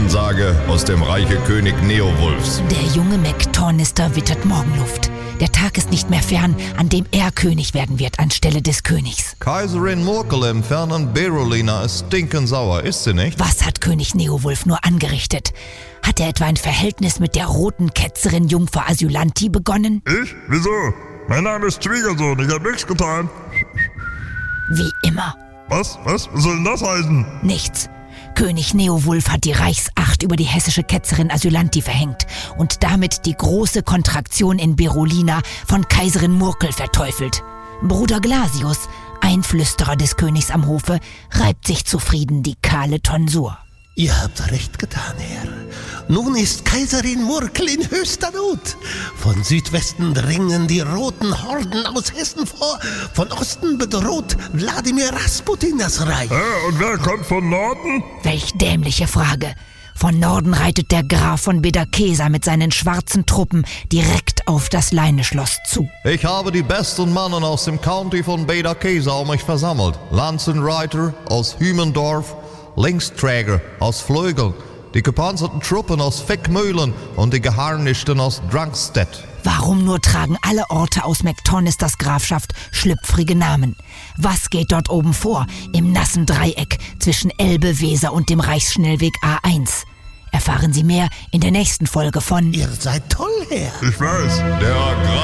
Ansage aus dem Reiche König Neowulfs. Der junge McTornister wittert Morgenluft. Der Tag ist nicht mehr fern, an dem er König werden wird anstelle des Königs. Kaiserin Murkel im fernen Berolina ist stinkensauer, ist sie nicht? Was hat König Neowulf nur angerichtet? Hat er etwa ein Verhältnis mit der roten Ketzerin Jungfer Asylanti begonnen? Ich? Wieso? Mein Name ist Schwiegersohn, ich hab nichts getan. Wie immer. Was? Was soll denn das heißen? Nichts. König Neowulf hat die Reichsacht über die hessische Ketzerin Asylanti verhängt und damit die große Kontraktion in Berolina von Kaiserin Murkel verteufelt. Bruder Glasius, Einflüsterer des Königs am Hofe, reibt sich zufrieden die kahle Tonsur. Ihr habt recht getan, Herr. Nun ist Kaiserin Murkel in höchster Not. Von Südwesten dringen die roten Horden aus Hessen vor. Von Osten bedroht Wladimir Rasputin das Reich. Und wer kommt von Norden? Welch dämliche Frage. Von Norden reitet der Graf von Bederkesa mit seinen schwarzen Truppen direkt auf das Leineschloss zu. Ich habe die besten Mannen aus dem County von Bederkesa um mich versammelt. Lanzenreiter aus Hümendorf, Linksträger aus Flögeln, die gepanzerten Truppen aus Fickmühlen und die geharnischten aus Drankstedt. Warum nur tragen alle Orte aus McTornisters Grafschaft schlüpfrige Namen? Was geht dort oben vor, im nassen Dreieck zwischen Elbe, Weser und dem Reichsschnellweg A1? Erfahren Sie mehr in der nächsten Folge von Ihr seid toll, Herr. Ich weiß. Der